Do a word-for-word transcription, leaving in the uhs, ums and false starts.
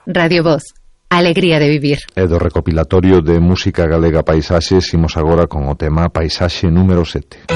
Radio Voz, alegría de vivir. E do recopilatorio de música galega Paisaxes, imos agora con o tema Paisaxe número sete.